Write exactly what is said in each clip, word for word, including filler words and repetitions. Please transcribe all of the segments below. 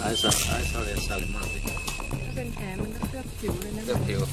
I saw I saw they sell them out ถ้าเป็นแผลมันก็เคลือบผิวเลยนะเคลือบผิว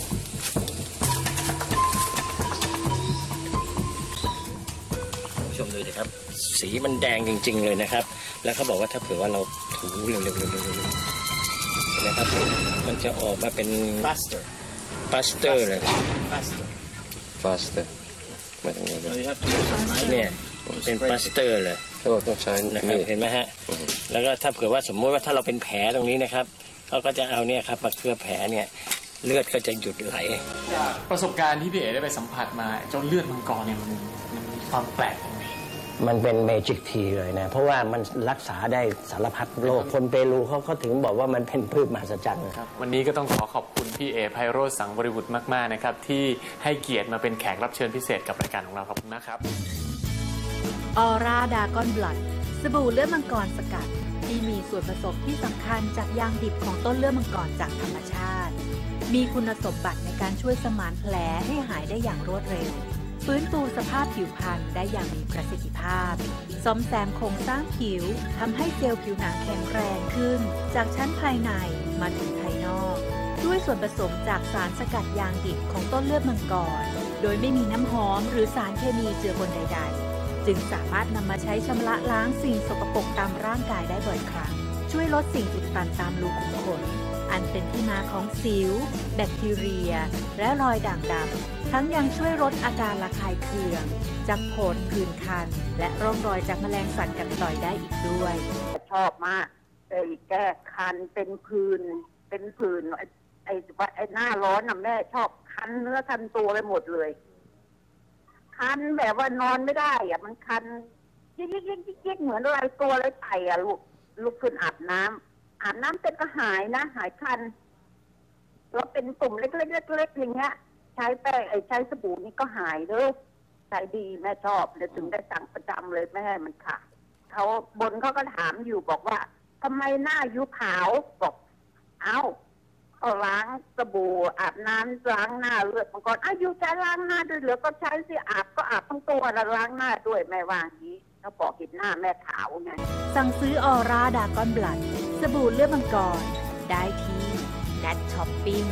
ผู้ชมดูสิครับสีมันแดงจริงๆเลยนะครับแล้วเขาบอกว่าถ้าเผื่อว่าเราถูเร็วๆๆๆนะครับมันจะออกมาเป็น faster พลาสเตอร์เลย faster faster มาตรงนี้เลย so you have to use a knife เนี่ยเป็นพลาสเตอร์เลยเขาบอกต้องใช้นะครับเห็นไหมฮะแล้วก็ถ้าเผื่อว่าสมมติว่าถ้าเราเป็นแผลตรงนี้นะครับเขาก็จะเอาเนี่ยครับมาเคลือบแผลเนี่ยเลือดก็จะหยุดไหลประสบการณ์ที่พี่เอ๋ได้ไปสัมผัสมาเจ้าเลือดมังกรเนี่ยมันมันมีความแปลกยังไงมันเป็นเมจิกทีเลยนะเพราะว่ามันรักษาได้สารพัดโรคคนเปรูเขาเขาถึงบอกว่ามันเป็นพืชมหัศจรรย์ครับวันนี้ก็ต้องขอขอบคุณพี่เอ๋ไพโรจน์สังบริบุตรมากๆนะครับที่ให้เกียรติมาเป็นแขกรับเชิญพิเศษกับรายการของเราขอบคุณมากครับออร่าดากอนบลัดสบู่เลือดมังกรสกัดที่มีส่วนผสมที่สำคัญจากยางดิบของต้นเลือดมังกรจากธรรมชาติมีคุณสมบัติในการช่วยสมานแผลให้หายได้อย่างรวดเร็วฟื้นฟูสภาพผิวพรรณได้อย่างมีประสิทธิภาพซ่อมแซมโครงสร้างผิวทำให้เซลล์ผิวหนังแข็งแรงขึ้นจากชั้นภายในมาถึงภายนอกด้วยส่วนผสมจากสารสกัดยางดิบของต้นเลือดมังกรโดยไม่มีน้ำหอมหรือสารเคมีเจือปนใดๆจึงสามารถนำมาใช้ชำระล้างสิ่งสกปรกตามร่างกายได้บ่อยครั้งช่วยลดสิ่งอุดตันตามรูขุมขนอันเป็นที่มาของสิวแบคทีเรียและรอยด่างดำทั้งยังช่วยลดอาการระคายเคืองจากผดผื่นคันและร่องรอยจากแมลงสัตว์กัดต่อยได้อีกด้วยชอบมากไอ้แก้คันเป็นผื่นเป็นผื่นไอ้ไอ้ไอ้หน้าร้อนน่ะแม่ชอบคันเนื้อคันตัวไปหมดเลยคันแบบว่านอนไม่ได้อ่ะมันคันยิกยิกยิกยิกยิกเหมือนอะไรตัวอะไรไต่อ่ะลูกลุกขึ้นอาบน้ำอาบน้ำเสร็จก็หายนะหายคันแล้วเป็นตุ่มเล็กๆเล็กๆอย่างเงี้ยใช้แป้งไอ้ใช้สบู่นี่ก็หายเลยใช้ดีแม่ชอบเลยถึงได้สั่งประจำเลยแม่ให้มันขาดเขาบนเขาก็ถามอยู่บอกว่าทำไมหน้ายูขาวบอกเอ้าก็ล้างสบู่อาบน้ำล้างหน้าเลือดมังกรอ้าวยูใช้ล้างหน้าด้วยเหรือก็ใช้สิอาบก็อาบทั้งตัวแล้วล้างหน้าด้วยแม่ว่าอย่างนี้เขาบอกเห็นหน้าแม่ขาวไงสั่งซื้อออร่าดากอนบลัดสบู่เลือดมังกรได้ที่แนทช้อปปิ้ง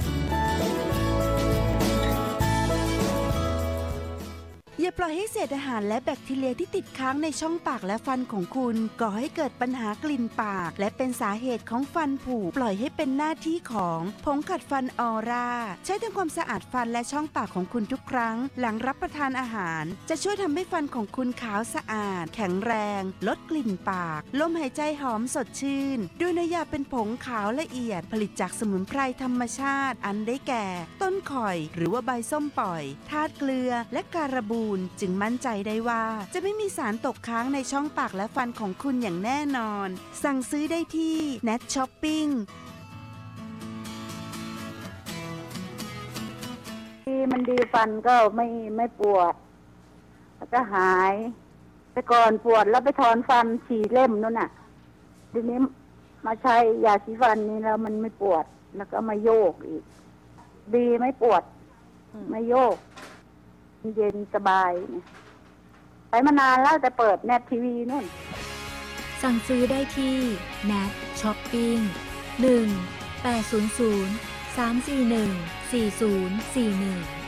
อย่าปล่อยให้เศษอาหารและแบคทีเรียที่ติดค้างในช่องปากและฟันของคุณก่อให้เกิดปัญหากลิ่นปากและเป็นสาเหตุของฟันผุปล่อยให้เป็นหน้าที่ของผงขัดฟันออร่าใช้ทำความสะอาดฟันและช่องปากของคุณทุกครั้งหลังรับประทานอาหารจะช่วยทำให้ฟันของคุณขาวสะอาดแข็งแรงลดกลิ่นปากลมหายใจหอมสดชื่นด้วยน้ำยาเป็นผงขาวละเอียดผลิตจากสมุนไพรธรรมชาติอันได้แก่ต้นข่อยหรือว่าใบส้มปล่อยธาตุเกลือและการบูนจึงมั่นใจได้ว่าจะไม่มีสารตกค้างในช่องปากและฟันของคุณอย่างแน่นอนสั่งซื้อได้ที่ แนท ช้อปปิ้งที่มันดีฟันก็ไม่ไม่ปวดแล้วก็หายแต่ก่อนปวดแล้วไปถอนฟันฉี่เล่มนั่นน่ะทีนี้มาใช้ยาสีฟันนี้แล้วมันไม่ปวดแล้วก็มาโยกอีกดีไม่ปวดไม่โยกเย็นสบายไปมานานแล้วแต่เปิดแนททีวีนู่นสั่งซื้อได้ที่ แนท ช้อปปิ้ง หนึ่ง แปด ศูนย์ ศูนย์ สาม สี่ หนึ่ง สี่ ศูนย์ สี่ หนึ่ง